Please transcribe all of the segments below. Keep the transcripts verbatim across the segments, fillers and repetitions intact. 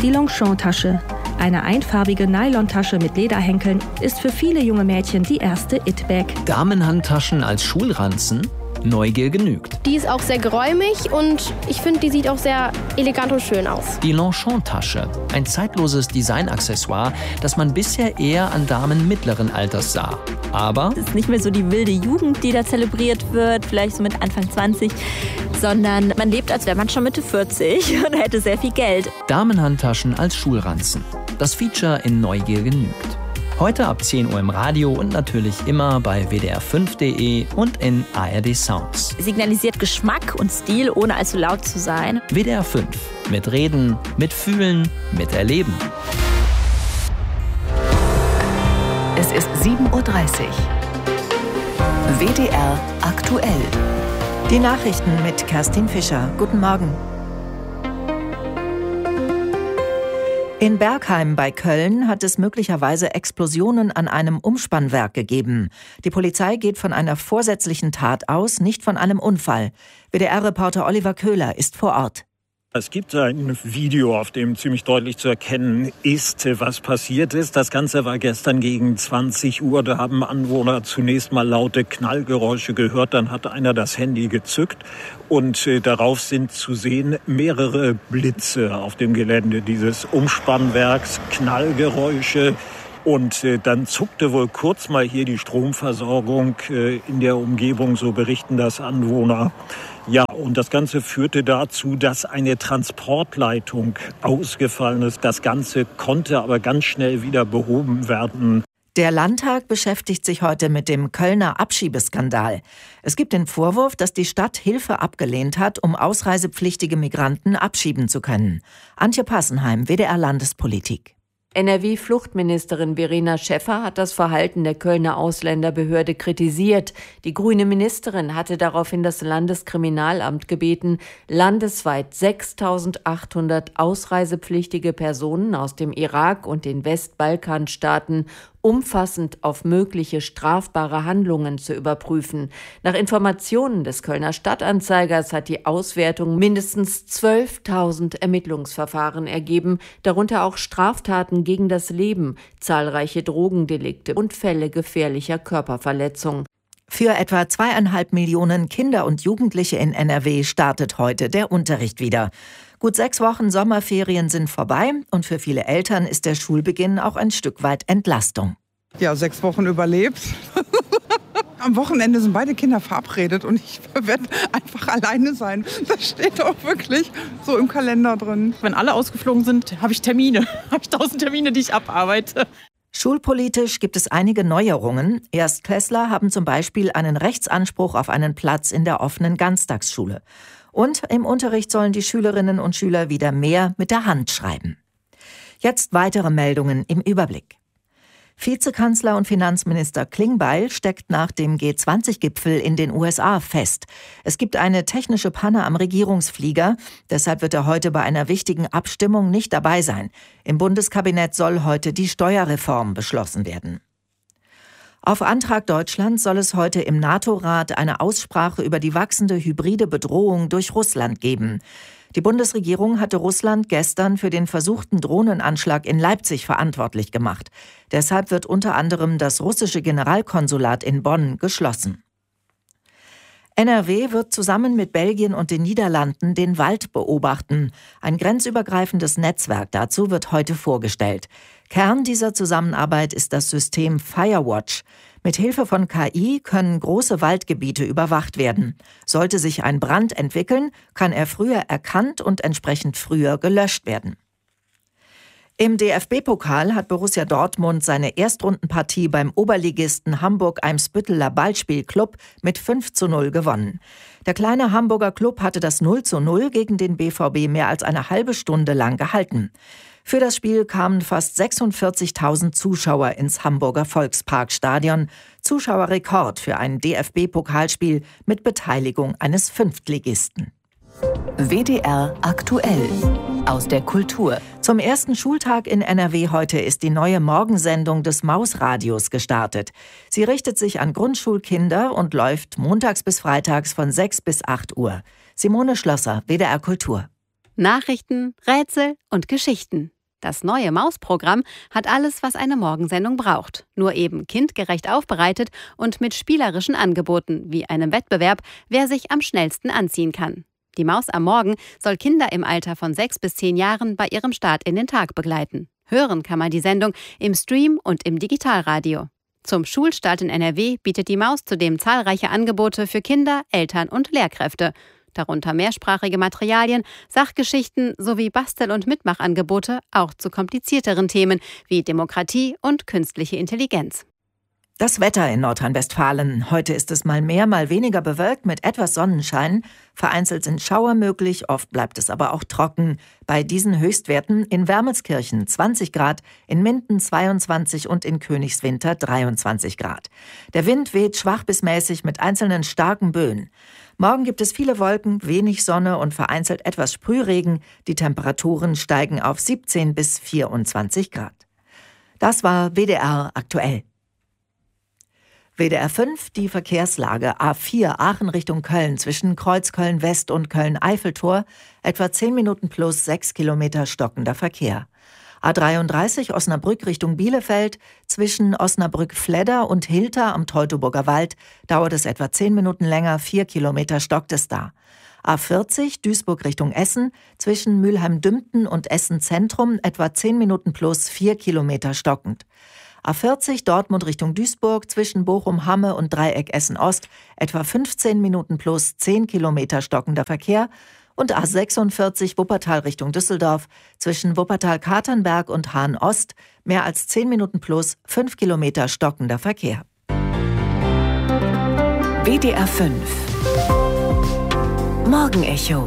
Die Longchamp-Tasche. Eine einfarbige Nylontasche mit Lederhenkeln ist für viele junge Mädchen die erste It-Bag. Damenhandtaschen als Schulranzen? Neugier genügt. Die ist auch sehr geräumig und ich finde, die sieht auch sehr elegant und schön aus. Die Longchamp-Tasche. Ein zeitloses Designaccessoire, das man bisher eher an Damen mittleren Alters sah. Aber es ist nicht mehr so die wilde Jugend, die da zelebriert wird, vielleicht so mit Anfang zwanzig, sondern man lebt, als wäre man schon Mitte vierzig und hätte sehr viel Geld. Damenhandtaschen als Schulranzen. Das Feature in Neugier genügt. Heute ab zehn Uhr im Radio und natürlich immer bei w d r fünf punkt d e und in A R D Sounds. Signalisiert Geschmack und Stil, ohne allzu laut zu sein. W D R fünf. Mit Reden, mit Fühlen, mit Erleben. Es ist sieben Uhr dreißig. W D R aktuell. Die Nachrichten mit Kerstin Fischer. Guten Morgen. In Bergheim bei Köln hat es möglicherweise Explosionen an einem Umspannwerk gegeben. Die Polizei geht von einer vorsätzlichen Tat aus, nicht von einem Unfall. W D R-Reporter Oliver Köhler ist vor Ort. Es gibt ein Video, auf dem ziemlich deutlich zu erkennen ist, was passiert ist. Das Ganze war gestern gegen zwanzig Uhr. Da haben Anwohner zunächst mal laute Knallgeräusche gehört. Dann hat einer das Handy gezückt und äh, darauf sind zu sehen mehrere Blitze auf dem Gelände dieses Umspannwerks, Knallgeräusche. Und äh, dann zuckte wohl kurz mal hier die Stromversorgung äh, in der Umgebung, so berichten das Anwohner. Ja, und das Ganze führte dazu, dass eine Transportleitung ausgefallen ist. Das Ganze konnte aber ganz schnell wieder behoben werden. Der Landtag beschäftigt sich heute mit dem Kölner Abschiebeskandal. Es gibt den Vorwurf, dass die Stadt Hilfe abgelehnt hat, um ausreisepflichtige Migranten abschieben zu können. Antje Passenheim, W D R Landespolitik. N R W-Fluchtministerin Verena Schäffer hat das Verhalten der Kölner Ausländerbehörde kritisiert. Die grüne Ministerin hatte daraufhin das Landeskriminalamt gebeten, landesweit sechstausendachthundert ausreisepflichtige Personen aus dem Irak und den Westbalkanstaaten umfassend auf mögliche strafbare Handlungen zu überprüfen. Nach Informationen des Kölner Stadtanzeigers hat die Auswertung mindestens zwölftausend Ermittlungsverfahren ergeben, darunter auch Straftaten gegen das Leben, zahlreiche Drogendelikte und Fälle gefährlicher Körperverletzung. Für etwa zweieinhalb Millionen Kinder und Jugendliche in N R W startet heute der Unterricht wieder. Gut sechs Wochen Sommerferien sind vorbei und für viele Eltern ist der Schulbeginn auch ein Stück weit Entlastung. Ja, sechs Wochen überlebt. Am Wochenende sind beide Kinder verabredet und ich werde einfach alleine sein. Das steht auch wirklich so im Kalender drin. Wenn alle ausgeflogen sind, habe ich Termine. habe ich tausend Termine, die ich abarbeite. Schulpolitisch gibt es einige Neuerungen. Erstklässler haben zum Beispiel einen Rechtsanspruch auf einen Platz in der offenen Ganztagsschule. Und im Unterricht sollen die Schülerinnen und Schüler wieder mehr mit der Hand schreiben. Jetzt weitere Meldungen im Überblick. Vizekanzler und Finanzminister Klingbeil steckt nach dem G zwanzig Gipfel in den U S A fest. Es gibt eine technische Panne am Regierungsflieger, deshalb wird er heute bei einer wichtigen Abstimmung nicht dabei sein. Im Bundeskabinett soll heute die Steuerreform beschlossen werden. Auf Antrag Deutschlands soll es heute im NATO-Rat eine Aussprache über die wachsende hybride Bedrohung durch Russland geben. Die Bundesregierung hatte Russland gestern für den versuchten Drohnenanschlag in Leipzig verantwortlich gemacht. Deshalb wird unter anderem das russische Generalkonsulat in Bonn geschlossen. N R W wird zusammen mit Belgien und den Niederlanden den Wald beobachten. Ein grenzübergreifendes Netzwerk dazu wird heute vorgestellt. Kern dieser Zusammenarbeit ist das System Firewatch. Mit Hilfe von K I können große Waldgebiete überwacht werden. Sollte sich ein Brand entwickeln, kann er früher erkannt und entsprechend früher gelöscht werden. Im D F B-Pokal hat Borussia Dortmund seine Erstrundenpartie beim Oberligisten Hamburg-Eimsbütteler Ballspielclub mit fünf zu null gewonnen. Der kleine Hamburger Klub hatte das null zu null gegen den B V B mehr als eine halbe Stunde lang gehalten. Für das Spiel kamen fast sechsundvierzigtausend Zuschauer ins Hamburger Volksparkstadion. Zuschauerrekord für ein D F B-Pokalspiel mit Beteiligung eines Fünftligisten. W D R aktuell aus der Kultur. Zum ersten Schultag in N R W heute ist die neue Morgensendung des Mausradios gestartet. Sie richtet sich an Grundschulkinder und läuft montags bis freitags von sechs bis acht Uhr. Simone Schlosser, W D R Kultur. Nachrichten, Rätsel und Geschichten. Das neue Maus-Programm hat alles, was eine Morgensendung braucht. Nur eben kindgerecht aufbereitet und mit spielerischen Angeboten, wie einem Wettbewerb, wer sich am schnellsten anziehen kann. Die Maus am Morgen soll Kinder im Alter von sechs bis zehn Jahren bei ihrem Start in den Tag begleiten. Hören kann man die Sendung im Stream und im Digitalradio. Zum Schulstart in N R W bietet die Maus zudem zahlreiche Angebote für Kinder, Eltern und Lehrkräfte. Darunter mehrsprachige Materialien, Sachgeschichten sowie Bastel- und Mitmachangebote, auch zu komplizierteren Themen wie Demokratie und künstliche Intelligenz. Das Wetter in Nordrhein-Westfalen. Heute ist es mal mehr, mal weniger bewölkt mit etwas Sonnenschein. Vereinzelt sind Schauer möglich, oft bleibt es aber auch trocken. Bei diesen Höchstwerten in Wermelskirchen zwanzig Grad, in Minden zweiundzwanzig und in Königswinter dreiundzwanzig Grad. Der Wind weht schwach bis mäßig mit einzelnen starken Böen. Morgen gibt es viele Wolken, wenig Sonne und vereinzelt etwas Sprühregen. Die Temperaturen steigen auf siebzehn bis vierundzwanzig Grad. Das war W D R aktuell. W D R fünf, die Verkehrslage. A vier Aachen Richtung Köln zwischen Kreuzköln West und Köln-Eiffeltor. Etwa zehn Minuten plus sechs Kilometer stockender Verkehr. A dreiunddreißig Osnabrück Richtung Bielefeld. Zwischen Osnabrück-Fledder und Hilter am Teutoburger Wald dauert es etwa zehn Minuten länger, vier Kilometer stockt es da. A vierzig Duisburg Richtung Essen. Zwischen Mülheim-Dümpten und Essen-Zentrum etwa zehn Minuten plus vier Kilometer stockend. A vierzig Dortmund Richtung Duisburg zwischen Bochum-Hamme und Dreieck Essen-Ost etwa fünfzehn Minuten plus zehn Kilometer stockender Verkehr und A sechsundvierzig Wuppertal Richtung Düsseldorf zwischen Wuppertal-Katernberg und Hahn-Ost mehr als zehn Minuten plus fünf Kilometer stockender Verkehr. W D R fünf Morgenecho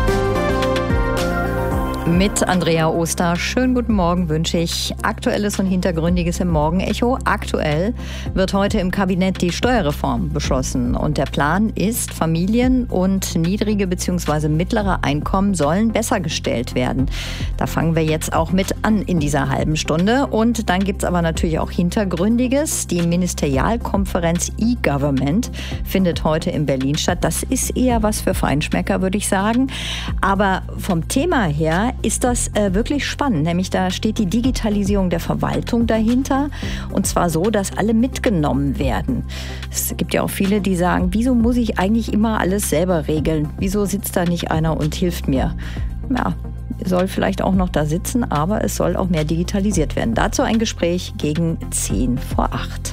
mit Andrea Oster. Schönen guten Morgen wünsche ich. Aktuelles und Hintergründiges im Morgenecho. Aktuell wird heute im Kabinett die Steuerreform beschlossen. Und der Plan ist, Familien und niedrige bzw. mittlere Einkommen sollen besser gestellt werden. Da fangen wir jetzt auch mit an in dieser halben Stunde. Und dann gibt es aber natürlich auch Hintergründiges. Die Ministerialkonferenz E-Government findet heute in Berlin statt. Das ist eher was für Feinschmecker, würde ich sagen. Aber vom Thema her ist das äh, wirklich spannend. Nämlich da steht die Digitalisierung der Verwaltung dahinter. Und zwar so, dass alle mitgenommen werden. Es gibt ja auch viele, die sagen, wieso muss ich eigentlich immer alles selber regeln? Wieso sitzt da nicht einer und hilft mir? Ja, soll vielleicht auch noch da sitzen, aber es soll auch mehr digitalisiert werden. Dazu ein Gespräch gegen zehn vor acht.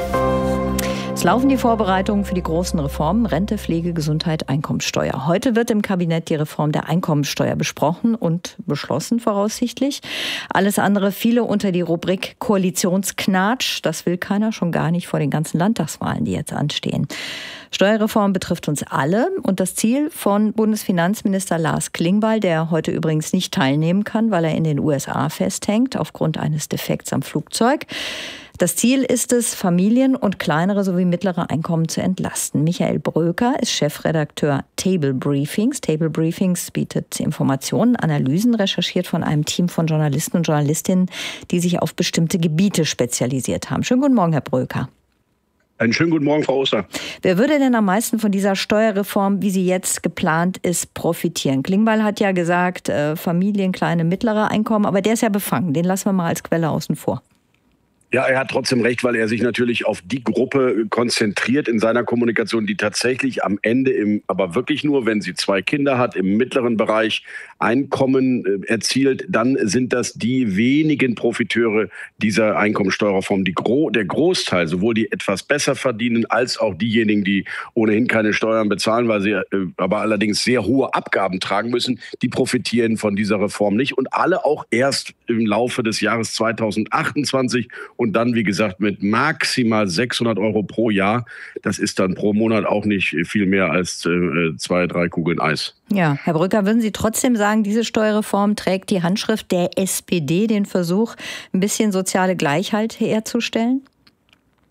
Es laufen die Vorbereitungen für die großen Reformen Rente, Pflege, Gesundheit, Einkommensteuer. Heute wird im Kabinett die Reform der Einkommensteuer besprochen und beschlossen voraussichtlich. Alles andere fiele unter die Rubrik Koalitionsknatsch. Das will keiner, schon gar nicht vor den ganzen Landtagswahlen, die jetzt anstehen. Steuerreform betrifft uns alle und das Ziel von Bundesfinanzminister Lars Klingbeil, der heute übrigens nicht teilnehmen kann, weil er in den U S A festhängt aufgrund eines Defekts am Flugzeug. Das Ziel ist es, Familien und kleinere sowie mittlere Einkommen zu entlasten. Michael Bröker ist Chefredakteur Table Briefings. Table Briefings bietet Informationen, Analysen, recherchiert von einem Team von Journalisten und Journalistinnen, die sich auf bestimmte Gebiete spezialisiert haben. Schönen guten Morgen, Herr Bröker. Einen schönen guten Morgen, Frau Oster. Wer würde denn am meisten von dieser Steuerreform, wie sie jetzt geplant ist, profitieren? Klingbeil hat ja gesagt, äh, Familien, kleine, mittlere Einkommen, aber der ist ja befangen. Den lassen wir mal als Quelle außen vor. Ja, er hat trotzdem recht, weil er sich natürlich auf die Gruppe konzentriert in seiner Kommunikation, die tatsächlich am Ende, im, aber wirklich nur, wenn sie zwei Kinder hat, im mittleren Bereich Einkommen erzielt, dann sind das die wenigen Profiteure dieser Einkommensteuerreform. Die Gro- der Großteil, sowohl die etwas besser verdienen, als auch diejenigen, die ohnehin keine Steuern bezahlen, weil sie äh, aber allerdings sehr hohe Abgaben tragen müssen, die profitieren von dieser Reform nicht. Und alle auch erst im Laufe des Jahres zweitausendachtundzwanzig. Und dann, wie gesagt, mit maximal sechshundert Euro pro Jahr. Das ist dann pro Monat auch nicht viel mehr als äh, zwei, drei Kugeln Eis. Ja, Herr Brücker, würden Sie trotzdem sagen, diese Steuerreform trägt die Handschrift der S P D, den Versuch, ein bisschen soziale Gleichheit herzustellen?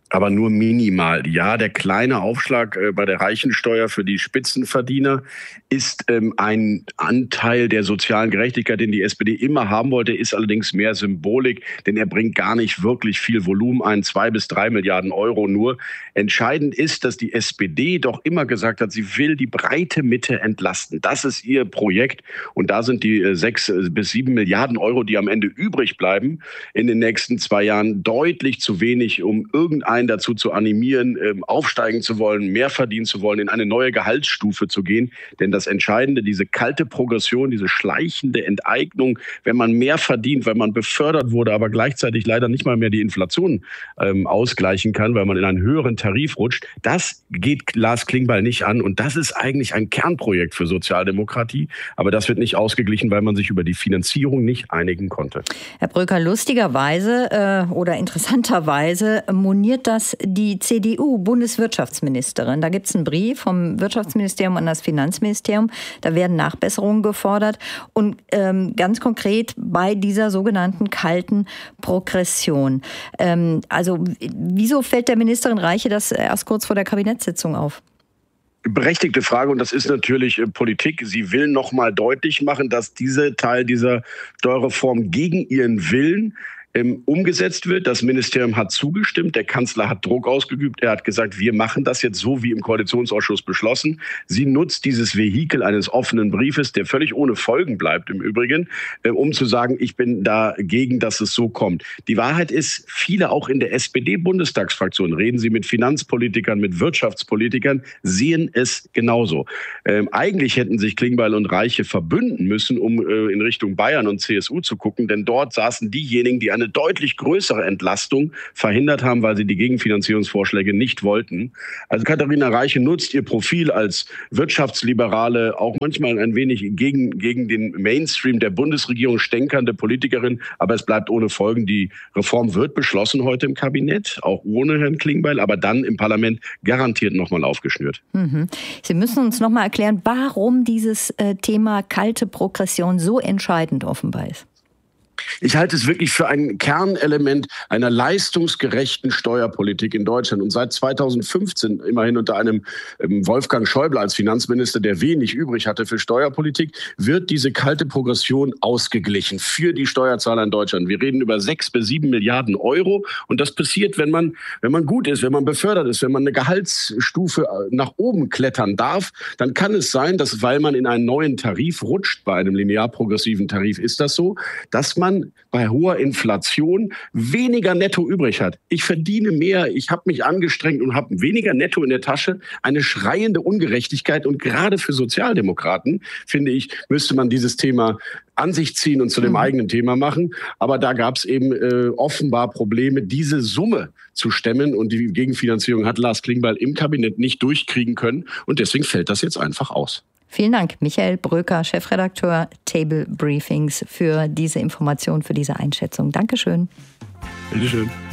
aber nur minimal. Ja, der kleine Aufschlag äh, bei der Reichensteuer für die Spitzenverdiener ist ähm, ein Anteil der sozialen Gerechtigkeit, den die S P D immer haben wollte, ist allerdings mehr Symbolik, denn er bringt gar nicht wirklich viel Volumen ein, zwei bis drei Milliarden Euro nur. Entscheidend ist, dass die S P D doch immer gesagt hat, sie will die breite Mitte entlasten. Das ist ihr Projekt und da sind die äh, sechs bis sieben Milliarden Euro, die am Ende übrig bleiben, in den nächsten zwei Jahren deutlich zu wenig, um irgendein dazu zu animieren, aufsteigen zu wollen, mehr verdienen zu wollen, in eine neue Gehaltsstufe zu gehen. Denn das Entscheidende, diese kalte Progression, diese schleichende Enteignung, wenn man mehr verdient, weil man befördert wurde, aber gleichzeitig leider nicht mal mehr die Inflation ähm, ausgleichen kann, weil man in einen höheren Tarif rutscht, das geht Lars Klingbeil nicht an. Und das ist eigentlich ein Kernprojekt für Sozialdemokratie. Aber das wird nicht ausgeglichen, weil man sich über die Finanzierung nicht einigen konnte. Herr Bröker, lustigerweise äh, oder interessanterweise moniert das die C D U-Bundeswirtschaftsministerin. Da gibt es einen Brief vom Wirtschaftsministerium an das Finanzministerium. Da werden Nachbesserungen gefordert. Und ähm, ganz konkret bei dieser sogenannten kalten Progression. Ähm, also wieso fällt der Ministerin Reiche das erst kurz vor der Kabinettssitzung auf? Berechtigte Frage und das ist natürlich äh, Politik. Sie will noch mal deutlich machen, dass dieser Teil dieser Steuerreform gegen ihren Willen ähm, umgesetzt wird. Das Ministerium hat zugestimmt. Der Kanzler hat Druck ausgeübt. Er hat gesagt, wir machen das jetzt so wie im Koalitionsausschuss beschlossen. Sie nutzt dieses Vehikel eines offenen Briefes, der völlig ohne Folgen bleibt im Übrigen, äh, um zu sagen, ich bin dagegen, dass es so kommt. Die Wahrheit ist, viele auch in der S P D-Bundestagsfraktion, reden Sie mit Finanzpolitikern, mit Wirtschaftspolitikern, sehen es genauso. Ähm, eigentlich hätten sich Klingbeil und Reiche verbünden müssen, um äh, in Richtung Bayern und C S U zu gucken, denn dort saßen diejenigen, die eine deutlich größere Entlastung verhindert haben, weil sie die Gegenfinanzierungsvorschläge nicht wollten. Also Katharina Reiche nutzt ihr Profil als Wirtschaftsliberale, auch manchmal ein wenig gegen, gegen den Mainstream der Bundesregierung stänkernde Politikerin, aber es bleibt ohne Folgen. Die Reform wird beschlossen heute im Kabinett, auch ohne Herrn Klingbeil, aber dann im Parlament garantiert nochmal aufgeschnürt. Mhm. Sie müssen uns nochmal erklären, warum dieses äh, Thema kalte Progression so entscheidend offenbar ist. Ich halte es wirklich für ein Kernelement einer leistungsgerechten Steuerpolitik in Deutschland. Und seit zweitausendfünfzehn, immerhin unter einem Wolfgang Schäuble als Finanzminister, der wenig übrig hatte für Steuerpolitik, wird diese kalte Progression ausgeglichen für die Steuerzahler in Deutschland. Wir reden über sechs bis sieben Milliarden Euro. Und das passiert, wenn man, wenn man gut ist, wenn man befördert ist, wenn man eine Gehaltsstufe nach oben klettern darf, dann kann es sein, dass, weil man in einen neuen Tarif rutscht, bei einem linear progressiven Tarif ist das so, dass man bei hoher Inflation weniger netto übrig hat. Ich verdiene mehr, ich habe mich angestrengt und habe weniger netto in der Tasche. Eine schreiende Ungerechtigkeit. Und gerade für Sozialdemokraten, finde ich, müsste man dieses Thema an sich ziehen und zu dem mhm. eigenen Thema machen. Aber da gab es eben äh, offenbar Probleme, diese Summe zu stemmen. Und die Gegenfinanzierung hat Lars Klingbeil im Kabinett nicht durchkriegen können. Und deswegen fällt das jetzt einfach aus. Vielen Dank, Michael Bröker, Chefredakteur Table Briefings, für diese Information, für diese Einschätzung. Dankeschön. Bitteschön.